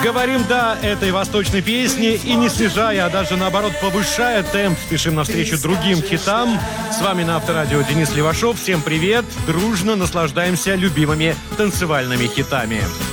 Говорим «да» этой восточной песни и не снижая, а даже наоборот повышая темп, спешим навстречу другим хитам. С вами на Авторадио Денис Левашов. Всем привет! Дружно наслаждаемся любимыми танцевальными хитами.